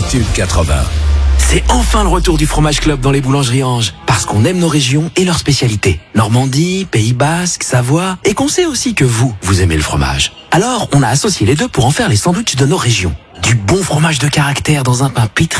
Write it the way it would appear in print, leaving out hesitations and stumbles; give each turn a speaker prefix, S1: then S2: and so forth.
S1: Tube 80.
S2: C'est enfin le retour du Fromage Club dans les boulangeries Ange. Parce qu'on aime nos régions et leurs spécialités. Normandie, Pays Basque, Savoie. Et qu'on sait aussi que vous aimez le fromage. Alors, on a associé les deux pour en faire les sandwichs de nos régions. Du bon fromage de caractère dans un pain pétri